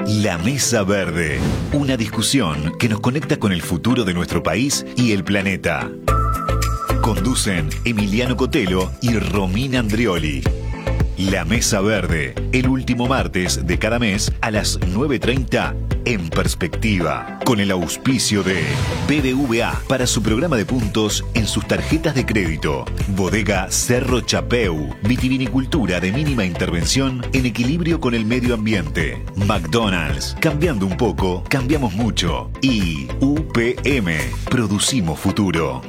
La Mesa Verde, una discusión que nos conecta con el futuro de nuestro país y el planeta. Conducen Emiliano Cotelo y Romina Andrioli. La Mesa Verde, el último martes de cada mes a las 9:30 en Perspectiva, con el auspicio de BBVA para su programa de puntos en sus tarjetas de crédito. Bodega Cerro Chapeu, vitivinicultura de mínima intervención en equilibrio con el medio ambiente. McDonald's, cambiando un poco, cambiamos mucho. Y UPM, producimos futuro.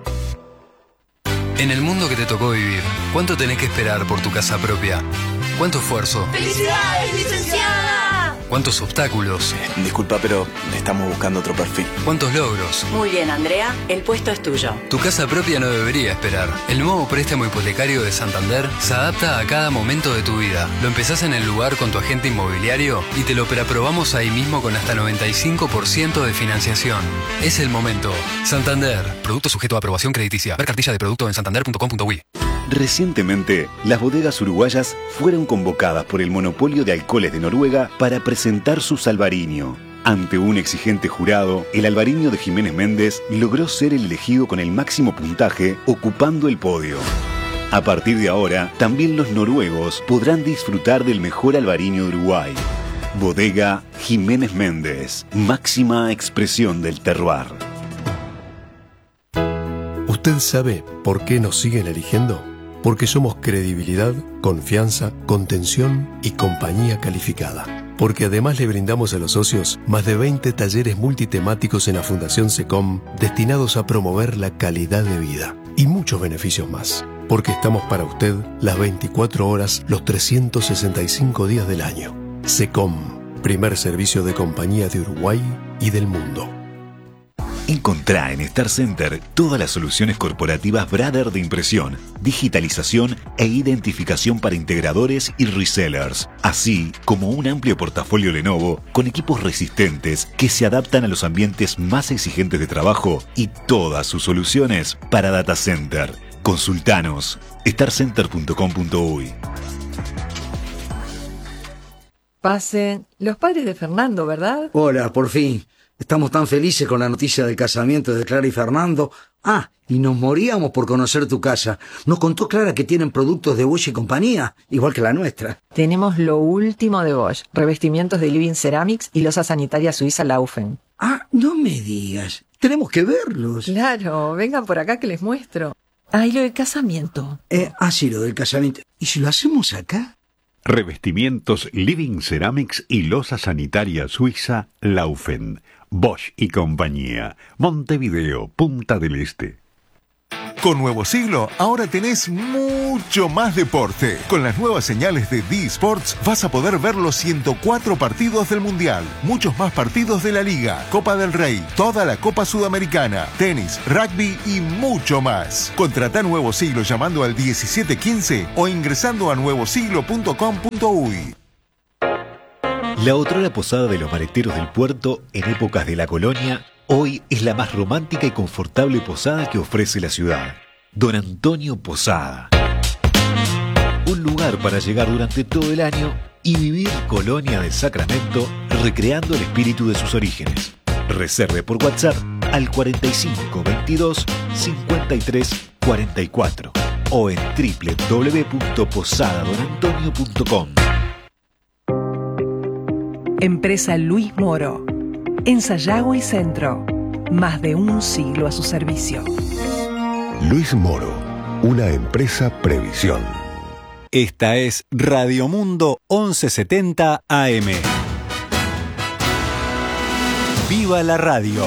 En el mundo que te tocó vivir, ¿cuánto tenés que esperar por tu casa propia? ¿Cuánto esfuerzo? ¡Felicidades, licenciada! ¿Cuántos obstáculos? Disculpa, pero estamos buscando otro perfil. ¿Cuántos logros? Muy bien, Andrea, el puesto es tuyo. Tu casa propia no debería esperar. El nuevo préstamo hipotecario de Santander se adapta a cada momento de tu vida. Lo empezás en el lugar con tu agente inmobiliario y te lo preaprobamos ahí mismo con hasta 95% de financiación. Es el momento. Santander. Producto sujeto a aprobación crediticia. Ver cartilla de producto en santander.com.uy. Recientemente, las bodegas uruguayas fueron convocadas por el monopolio de alcoholes de Noruega para presentar su Salvarinho. Ante un exigente jurado, el Alvarinho de Jiménez Méndez logró ser el elegido con el máximo puntaje, ocupando el podio. A partir de ahora, también los noruegos podrán disfrutar del mejor Alvarinho de Uruguay. Bodega Jiménez Méndez, máxima expresión del terroir. ¿Usted sabe por qué nos siguen eligiendo? Porque somos credibilidad, confianza, contención y compañía calificada. Porque además le brindamos a los socios más de 20 talleres multitemáticos en la Fundación SECOM destinados a promover la calidad de vida y muchos beneficios más. Porque estamos para usted las 24 horas, los 365 días del año. SECOM, primer servicio de compañía de Uruguay y del mundo. Encontrá en Star Center todas las soluciones corporativas Brother de impresión, digitalización e identificación para integradores y resellers, así como un amplio portafolio Lenovo con equipos resistentes que se adaptan a los ambientes más exigentes de trabajo y todas sus soluciones para data center. Consultanos starcenter.com.uy. Pasen. Los padres de Fernando, ¿verdad? Hola, por fin. Estamos tan felices con la noticia del casamiento de Clara y Fernando. Y nos moríamos por conocer tu casa. Nos contó Clara que tienen productos de Bosch y compañía, igual que la nuestra. Tenemos lo último de Bosch, revestimientos de Living Ceramics y losa sanitaria suiza Laufen. No me digas. Tenemos que verlos. Claro, vengan por acá que les muestro. Y lo del casamiento. Sí, lo del casamiento. ¿Y si lo hacemos acá? Revestimientos Living Ceramics y losa sanitaria suiza Laufen. Bosch y compañía. Montevideo, Punta del Este. Con Nuevo Siglo, ahora tenés mucho más deporte. Con las nuevas señales de D-Sports vas a poder ver los 104 partidos del Mundial, muchos más partidos de la Liga, Copa del Rey, toda la Copa Sudamericana, tenis, rugby y mucho más. Contratá Nuevo Siglo llamando al 1715 o ingresando a nuevosiglo.com.uy. La otrora posada de los maleteros del puerto en épocas de la colonia, hoy es la más romántica y confortable posada que ofrece la ciudad. Don Antonio Posada. Un lugar para llegar durante todo el año y vivir Colonia del Sacramento recreando el espíritu de sus orígenes. Reserve por WhatsApp al 4522 53 44 o en www.posadadonantonio.com. Empresa Luis Moro. En Sayago y Centro. Más de un siglo a su servicio. Luis Moro, una empresa Previsión. Esta es Radio Mundo 1170 AM. ¡Viva la radio!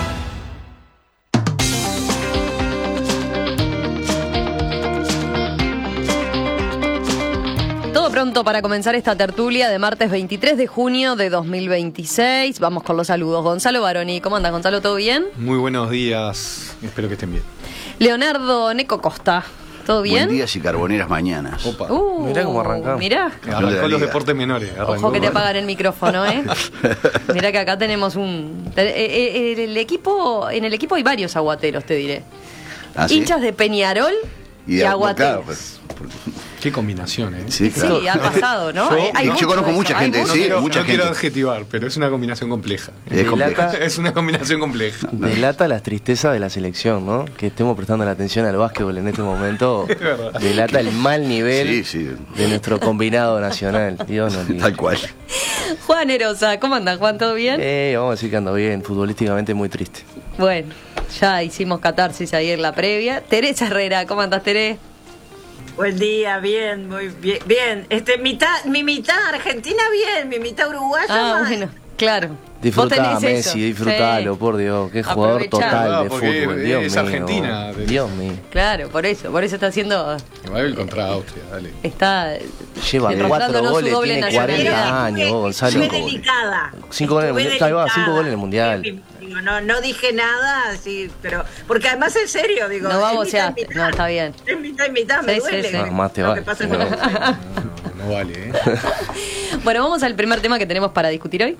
Pronto para comenzar esta tertulia de martes 23 de junio de 2026. Vamos con los saludos. Gonzalo Baroni, ¿cómo andas, Gonzalo? ¿Todo bien? Muy buenos días, espero que estén bien. Leonardo Neco Costa, ¿todo bien? Buen días y carboneras mañanas. Opa, mirá cómo arrancamos. Mirá. Arrancó los deportes menores. Ojo que te apagan el micrófono, ¿eh? Mirá que acá tenemos en el equipo hay varios aguateros, te diré. ¿Ah, sí? Hinchas de Peñarol y aguateros. Claro, pues, Qué combinación, ¿eh? Sí, claro. Sí, ha pasado, ¿no? Yo conozco mucha gente, sí, mucha gente. No quiero adjetivar, pero es una combinación compleja. Es una combinación compleja. Delata la tristeza de la selección, ¿no? Que estemos prestando la atención al básquetbol en este momento. Delata el mal nivel de nuestro combinado nacional. Dios nos libre. Tal cual. Juan Erosa, ¿cómo andan, Juan? ¿Todo bien? Vamos a decir que ando bien, futbolísticamente muy triste. Bueno, ya hicimos catarsis ahí en la previa. Teresa Herrera, ¿cómo andás, Tere? Buen día, bien, muy bien. Bien, mi mitad argentina bien, mi mitad uruguaya mal. Bueno, claro. Disfrutá, Messi, disfrutalo, sí. Por Dios, qué jugador total de fútbol. Dios es mío, Argentina. Dios mío. Claro, por eso está haciendo. Va a ir contra Austria, dale. Lleva 4 goles, tiene 40 años, Gonzalo. 5 delicada. 5 goles en el mundial. 5 goles en el mundial. No dije nada, sí, pero. Porque además en serio, digo. No vamos a. No, está bien. Es mitad y mitad, me duele. No, más te vale. No vale, ¿eh? Bueno, vamos al primer tema que tenemos para discutir hoy.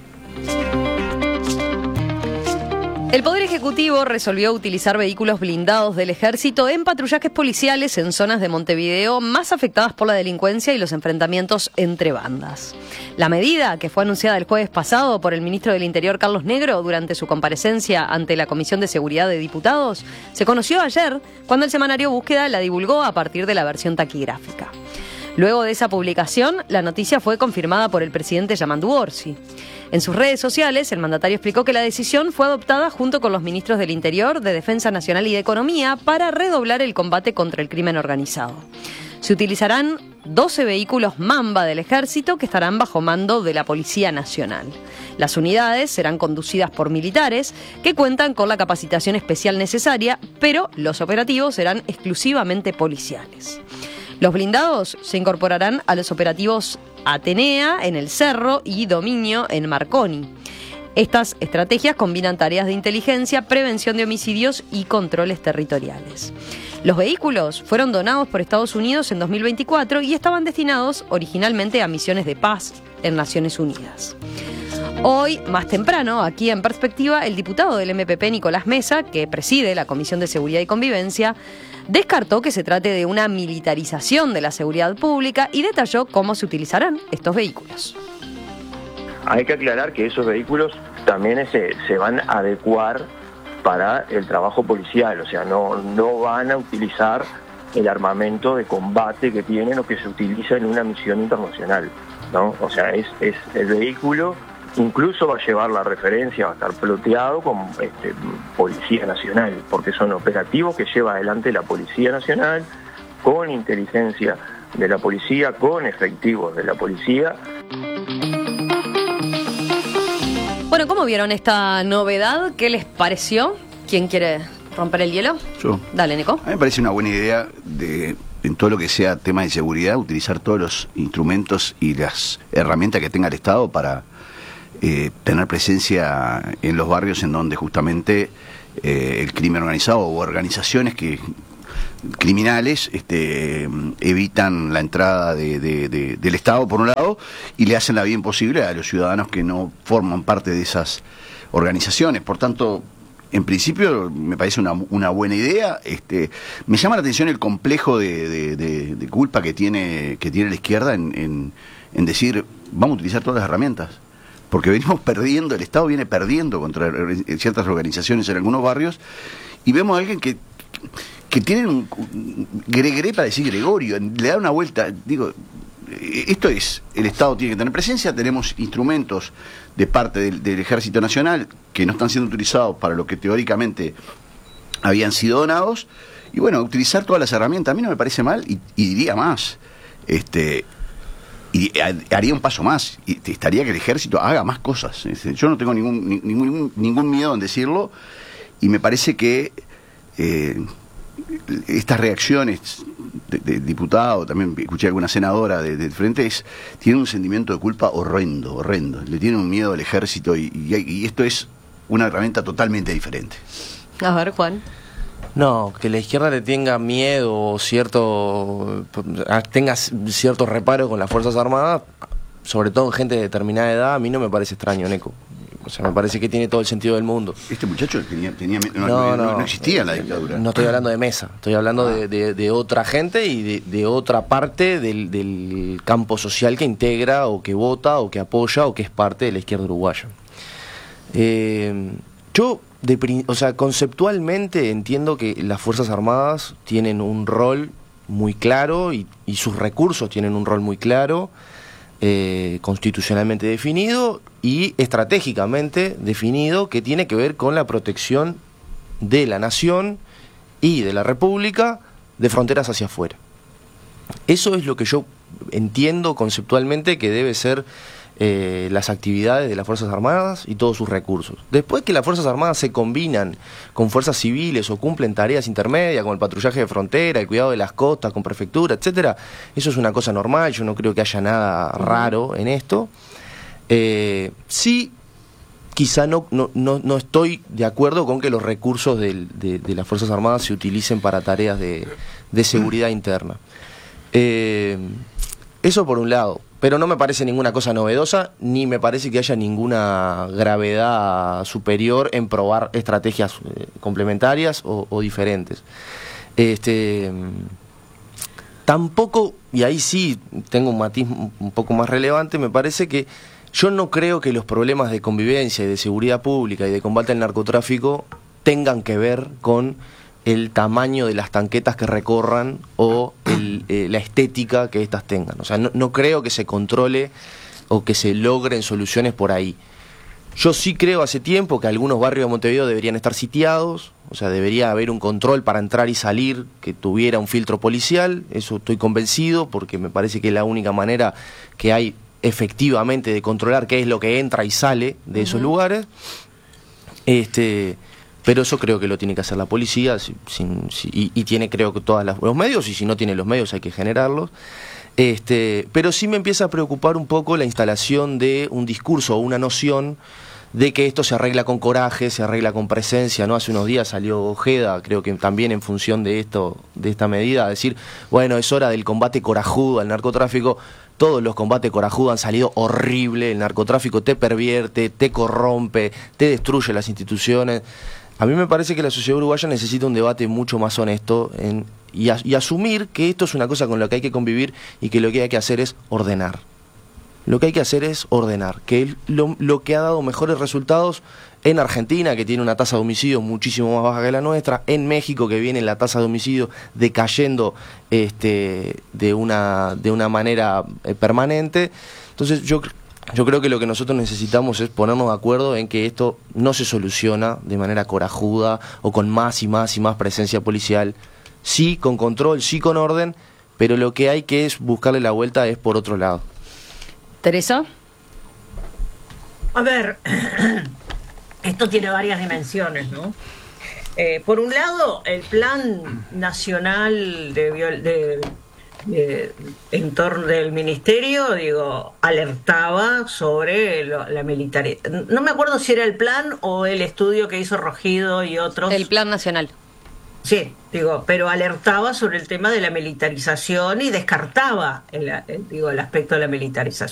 El Poder Ejecutivo resolvió utilizar vehículos blindados del Ejército en patrullajes policiales en zonas de Montevideo más afectadas por la delincuencia y los enfrentamientos entre bandas. La medida, que fue anunciada el jueves pasado por el ministro del Interior Carlos Negro durante su comparecencia ante la Comisión de Seguridad de Diputados, se conoció ayer cuando el semanario Búsqueda la divulgó a partir de la versión taquigráfica. Luego de esa publicación, la noticia fue confirmada por el presidente Yamandu Orsi. En sus redes sociales, el mandatario explicó que la decisión fue adoptada junto con los ministros del Interior, de Defensa Nacional y de Economía para redoblar el combate contra el crimen organizado. Se utilizarán 12 vehículos Mamba del Ejército que estarán bajo mando de la Policía Nacional. Las unidades serán conducidas por militares que cuentan con la capacitación especial necesaria, pero los operativos serán exclusivamente policiales. Los blindados se incorporarán a los operativos Atenea en el Cerro y Dominio en Marconi. Estas estrategias combinan tareas de inteligencia, prevención de homicidios y controles territoriales. Los vehículos fueron donados por Estados Unidos en 2024 y estaban destinados originalmente a misiones de paz en Naciones Unidas. Hoy, más temprano, aquí en Perspectiva, el diputado del MPP, Nicolás Mesa, que preside la Comisión de Seguridad y Convivencia, descartó que se trate de una militarización de la seguridad pública y detalló cómo se utilizarán estos vehículos. Hay que aclarar que esos vehículos también se van a adecuar para el trabajo policial, o sea, no van a utilizar el armamento de combate que tienen o que se utiliza en una misión internacional, ¿no? O sea, es el vehículo, incluso va a llevar la referencia, va a estar ploteado con Policía Nacional, porque son operativos que lleva adelante la Policía Nacional, con inteligencia de la policía, con efectivos de la policía. Bueno, ¿cómo vieron esta novedad? ¿Qué les pareció? ¿Quién quiere romper el hielo? Yo. Dale, Nico. A mí me parece una buena idea en todo lo que sea tema de seguridad, utilizar todos los instrumentos y las herramientas que tenga el Estado para tener presencia en los barrios en donde justamente el crimen organizado o organizaciones criminales evitan la entrada del Estado por un lado y le hacen la vida imposible a los ciudadanos que no forman parte de esas organizaciones. Por tanto, en principio me parece una buena idea. Me llama la atención el complejo de culpa que tiene la izquierda en decir vamos a utilizar todas las herramientas, porque venimos perdiendo, el Estado viene perdiendo contra ciertas organizaciones en algunos barrios, y vemos a alguien que tiene un Gregoré para decir Gregorio, le da una vuelta. Digo, esto es, el Estado tiene que tener presencia, tenemos instrumentos de parte del Ejército Nacional que no están siendo utilizados para lo que teóricamente habían sido donados, y bueno, utilizar todas las herramientas a mí no me parece mal, y diría más, y haría un paso más, y estaría que el Ejército haga más cosas. Yo no tengo ningún miedo en decirlo, y me parece que estas reacciones de diputado, también escuché a alguna senadora del Frente, tiene un sentimiento de culpa horrendo, le tiene un miedo al Ejército, y esto es una herramienta totalmente diferente. A ver, Juan. No, que la izquierda le tenga miedo o tenga cierto reparo con las Fuerzas Armadas, sobre todo en gente de determinada edad, a mí no me parece extraño, Neco. O sea, me parece que tiene todo el sentido del mundo. Este muchacho no existía la dictadura. No estoy hablando de Mesa, estoy hablando de otra gente y de otra parte del campo social que integra o que vota o que apoya o que es parte de la izquierda uruguaya. Conceptualmente entiendo que las Fuerzas Armadas tienen un rol muy claro y sus recursos tienen un rol muy claro, constitucionalmente definido y estratégicamente definido, que tiene que ver con la protección de la nación y de la república de fronteras hacia afuera. Eso es lo que yo entiendo conceptualmente que debe ser las actividades de las Fuerzas Armadas y todos sus recursos. Después que las Fuerzas Armadas se combinan con fuerzas civiles o cumplen tareas intermedias como el patrullaje de frontera, el cuidado de las costas con prefectura, etcétera, eso es una cosa normal, yo no creo que haya nada raro en esto. Sí, quizá no estoy de acuerdo con que los recursos de las Fuerzas Armadas se utilicen para tareas de seguridad interna. Eso por un lado. Pero no me parece ninguna cosa novedosa, ni me parece que haya ninguna gravedad superior en probar estrategias complementarias o diferentes. Tampoco, y ahí sí tengo un matiz un poco más relevante, me parece que yo no creo que los problemas de convivencia y de seguridad pública y de combate al narcotráfico tengan que ver con el tamaño de las tanquetas que recorran o la estética que éstas tengan. O sea, no creo que se controle o que se logren soluciones por ahí. Yo sí creo hace tiempo que algunos barrios de Montevideo deberían estar sitiados, o sea, debería haber un control para entrar y salir que tuviera un filtro policial, eso estoy convencido, porque me parece que es la única manera que hay efectivamente de controlar qué es lo que entra y sale de esos lugares. Pero eso creo que lo tiene que hacer la policía y tiene, creo que todos los medios, y si no tiene los medios hay que generarlos. Pero sí me empieza a preocupar un poco la instalación de un discurso o una noción de que esto se arregla con coraje, se arregla con presencia, ¿no? Hace unos días salió Ojeda, creo que también en función de esta medida, a decir, bueno, es hora del combate corajudo al narcotráfico. Todos los combates corajudos han salido horrible, el narcotráfico te pervierte, te corrompe, te destruye las instituciones. A mí me parece que la sociedad uruguaya necesita un debate mucho más honesto y asumir que esto es una cosa con la que hay que convivir y que lo que hay que hacer es ordenar. Lo que hay que hacer es ordenar, que es lo que ha dado mejores resultados en Argentina, que tiene una tasa de homicidios muchísimo más baja que la nuestra, en México, que viene la tasa de homicidios decayendo de una manera permanente. Entonces yo creo que lo que nosotros necesitamos es ponernos de acuerdo en que esto no se soluciona de manera corajuda o con más y más y más presencia policial, sí con control, sí con orden, pero lo que hay que es buscarle la vuelta es por otro lado. ¿Teresa? A ver, esto tiene varias dimensiones, ¿no? Por un lado, el Plan Nacional en torno del ministerio, alertaba sobre la militarización. No me acuerdo si era el plan o el estudio que hizo Rogido y otros. El Plan Nacional. Sí, pero alertaba sobre el tema de la militarización y descartaba el aspecto de la militarización.